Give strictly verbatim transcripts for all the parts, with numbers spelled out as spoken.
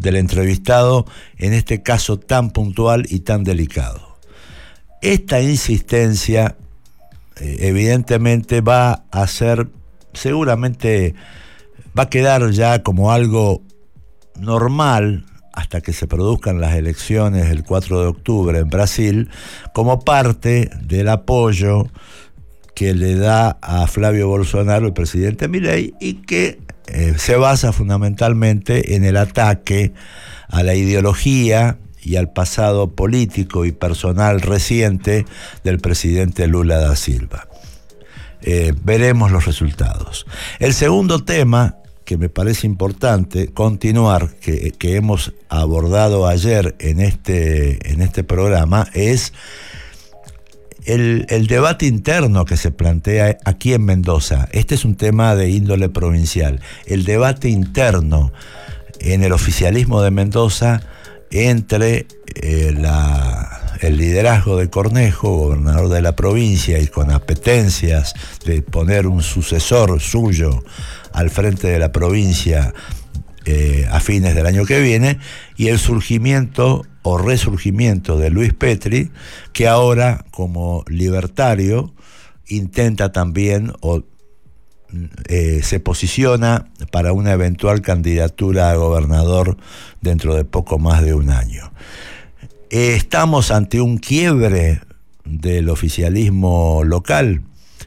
del entrevistado en este caso tan puntual y tan delicado. Esta insistencia eh, evidentemente va a ser, seguramente va a quedar ya como algo normal hasta que se produzcan las elecciones el cuatro de octubre en Brasil, como parte del apoyo que le da a Flavio Bolsonaro el presidente Milei, y que eh, se basa fundamentalmente en el ataque a la ideología y al pasado político y personal reciente del presidente Lula da Silva. Eh, veremos los resultados. El segundo tema que me parece importante continuar, que, que hemos abordado ayer en este, en este programa, es el, el debate interno que se plantea aquí en Mendoza. Este es un tema de índole provincial. El debate interno en el oficialismo de Mendoza entre eh, la, el liderazgo de Cornejo, gobernador de la provincia, y con apetencias de poner un sucesor suyo al frente de la provincia eh, a fines del año que viene, y el surgimiento o resurgimiento de Luis Petri, que ahora como libertario intenta también o eh, se posiciona para una eventual candidatura a gobernador dentro de poco más de un año. Eh, estamos ante un quiebre del oficialismo local.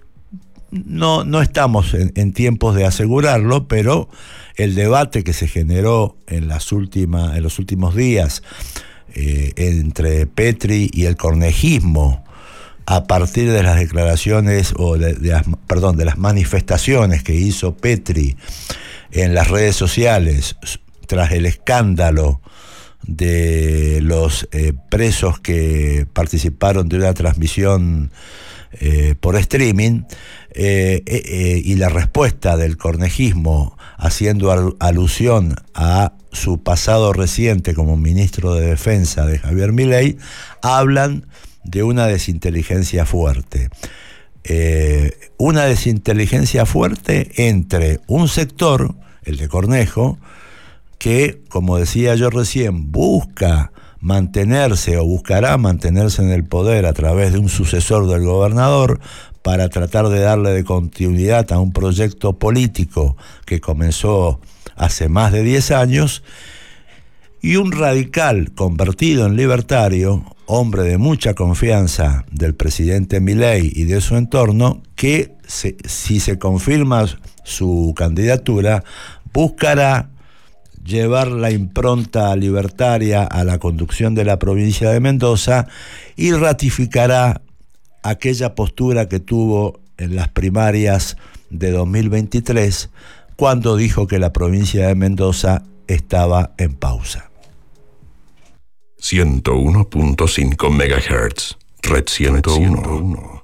No, no estamos en, en tiempos de asegurarlo, pero el debate que se generó en, las últimas, en los últimos días eh, entre Petri y el cornejismo, a partir de las declaraciones, o de, de las, perdón, de las manifestaciones que hizo Petri en las redes sociales tras el escándalo de los eh, presos que participaron de una transmisión eh, por streaming, eh, eh, eh, y la respuesta del cornejismo haciendo al, alusión a su pasado reciente como ministro de Defensa de Javier Milei, hablan de una desinteligencia fuerte. Eh, una desinteligencia fuerte entre un sector, el de Cornejo, que, como decía yo recién, busca mantenerse o buscará mantenerse en el poder a través de un sucesor del gobernador para tratar de darle de continuidad a un proyecto político que comenzó hace más de diez años, y un radical convertido en libertario, hombre de mucha confianza del presidente Milei y de su entorno, que se, si se confirma su candidatura, buscará llevar la impronta libertaria a la conducción de la provincia de Mendoza y ratificará aquella postura que tuvo en las primarias de dos mil veintitrés, cuando dijo que la provincia de Mendoza estaba en pausa. ciento uno punto cinco megahertz, Red ciento uno.